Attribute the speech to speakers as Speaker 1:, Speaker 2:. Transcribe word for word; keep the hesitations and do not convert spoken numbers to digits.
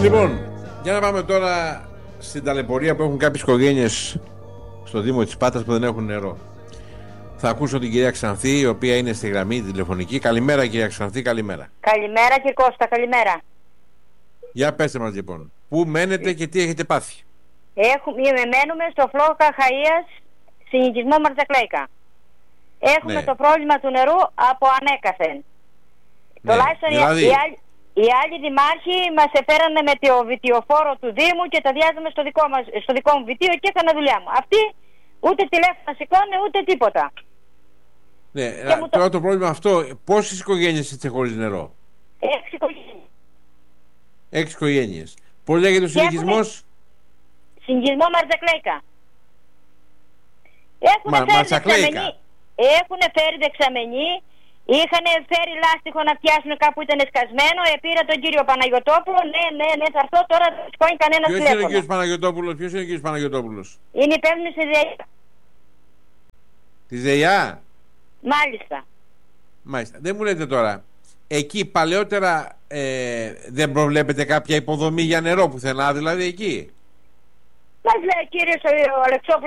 Speaker 1: Λοιπόν, για να πάμε τώρα στην ταλαιπωρία που έχουν κάποιες οικογένειες στο Δήμο της Πάτρας που δεν έχουν νερό. Θα ακούσω την κυρία Ξανθή, η οποία είναι στη γραμμή τηλεφωνική. Καλημέρα κυρία Ξανθή, καλημέρα.
Speaker 2: Καλημέρα κύριε Κώστα, καλημέρα.
Speaker 1: Για πέστε μας λοιπόν, πού μένετε και τι έχετε πάθει?
Speaker 2: Έχουμε, μένουμε στο Φλόκα Χαΐας, συνοικισμό Μαρτζακλέικα. Έχουμε
Speaker 1: Ναι.
Speaker 2: το πρόβλημα του νερού από ανέκαθεν.
Speaker 1: Ναι,
Speaker 2: Τουλάχιστον
Speaker 1: δηλαδή...
Speaker 2: οι, οι, άλλοι, οι άλλοι δημάρχοι μας έφερανε με το βιτιοφόρο του Δήμου και τα διάζαμε στο δικό, μας, στο δικό μου βιτίο και έκανα δουλειά μου. Αυτοί ούτε τηλέφωνα σηκώνουν ούτε τίποτα.
Speaker 1: Ναι, α,
Speaker 2: το...
Speaker 1: τώρα το πρόβλημα αυτό, πόσες οικογένειες είστε χωρίς νερό?
Speaker 2: Έξι οικογένειες.
Speaker 1: Έξι οικογένειες. Πώς λέγεται ο συνοικισμός?
Speaker 2: Συνοικισμό Μαρτζακλέικα. Έχουν
Speaker 1: Μα,
Speaker 2: φέρει
Speaker 1: Μαρτζακλέικα.
Speaker 2: δεξαμενή. Έχουν φέρει δεξαμενή. Είχαν φέρει λάστιχο να πιάσουν κάπου ήταν σκασμένο. Επήρα τον κύριο Παναγιωτόπουλο. Ναι, ναι, ναι, θα έρθω τώρα. Δεν σηκώνει κανένα
Speaker 1: Ποιος
Speaker 2: τηλέφωνο.
Speaker 1: είναι ο κύριος Παναγιωτόπουλος? Ποιος είναι ο κύριος Παναγιωτόπουλος?
Speaker 2: Είναι υπεύθυνος στη ΔΕΙΑ.
Speaker 1: Της ΔΕΙΑ.
Speaker 2: Μάλιστα.
Speaker 1: Μάλιστα. Δεν μου λέτε τώρα, εκεί παλαιότερα ε, δεν προβλέπετε κάποια υποδομή για νερό πουθενά, δηλαδή εκεί?
Speaker 2: Μας λέει κύριος ο Αλεξόπουλος.